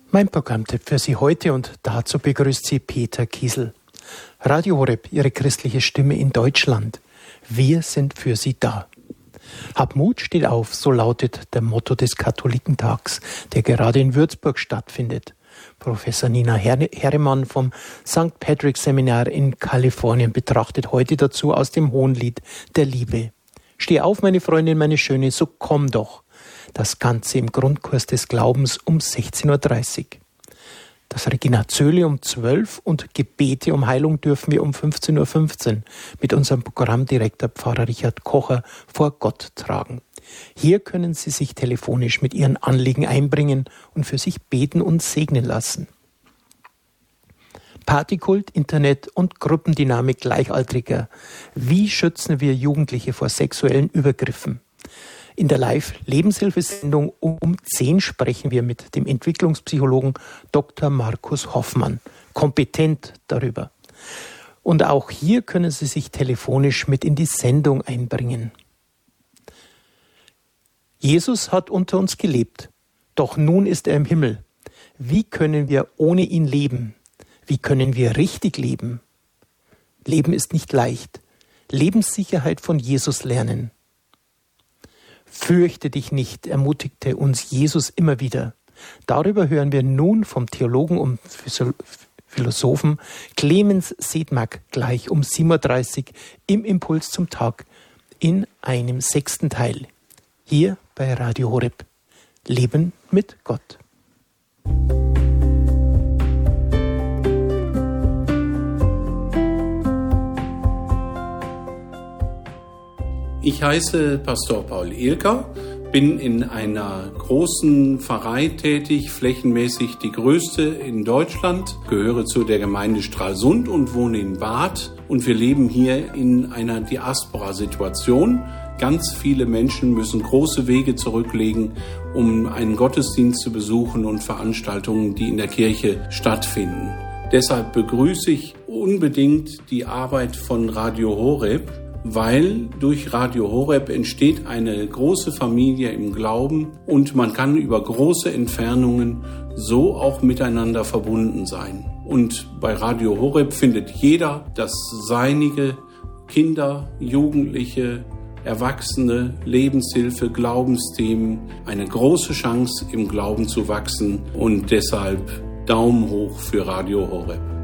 Mein Programmtipp für Sie heute und dazu begrüßt Sie Peter Kiesel. Radio Horeb, Ihre christliche Stimme in Deutschland. Wir sind für Sie da. Hab Mut, steht auf, so lautet der Motto des Katholikentags, der gerade in Würzburg stattfindet. Professor Nina Herremann vom St. Patrick Seminar in Kalifornien betrachtet heute dazu aus dem Hohenlied der Liebe. Steh auf, meine Freundin, meine Schöne, so komm doch. Das Ganze im Grundkurs des Glaubens um 16.30 Uhr. Das Regina Zöli um 12 und Gebete um Heilung dürfen wir um 15.15 Uhr mit unserem Programmdirektor Pfarrer Richard Kocher vor Gott tragen. Hier können Sie sich telefonisch mit Ihren Anliegen einbringen und für sich beten und segnen lassen. Partykult, Internet und Gruppendynamik Gleichaltriger. Wie schützen wir Jugendliche vor sexuellen Übergriffen? In der Live-Lebenshilfesendung um 10 sprechen wir mit dem Entwicklungspsychologen Dr. Markus Hoffmann. Kompetent darüber. Und auch hier können Sie sich telefonisch mit in die Sendung einbringen. Jesus hat unter uns gelebt, doch nun ist er im Himmel. Wie können wir ohne ihn leben? Wie können wir richtig leben? Leben ist nicht leicht. Lebenssicherheit von Jesus lernen. Fürchte dich nicht, ermutigte uns Jesus immer wieder. Darüber hören wir nun vom Theologen und Philosophen Clemens Sedmak gleich um 7.30 Uhr im Impuls zum Tag in einem 6. Teil. Hier bei Radio Horeb. Leben mit Gott. Ich heiße Pastor Paul Ehlker, bin in einer großen Pfarrei tätig, flächenmäßig die größte in Deutschland, gehöre zu der Gemeinde Stralsund und wohne in Bad. Und wir leben hier in einer Diaspora-Situation. Ganz viele Menschen müssen große Wege zurücklegen, um einen Gottesdienst zu besuchen und Veranstaltungen, die in der Kirche stattfinden. Deshalb begrüße ich unbedingt die Arbeit von Radio Horeb, weil durch Radio Horeb entsteht eine große Familie im Glauben und man kann über große Entfernungen so auch miteinander verbunden sein. Und bei Radio Horeb findet jeder das Seinige, Kinder, Jugendliche, Erwachsene, Lebenshilfe, Glaubensthemen, eine große Chance im Glauben zu wachsen und deshalb Daumen hoch für Radio Horeb.